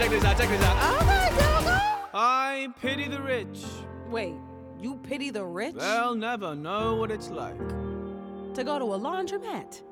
check this out. Oh my God. I pity the rich. Wait, you pity the rich? They'll never know what it's like. To go to a laundromat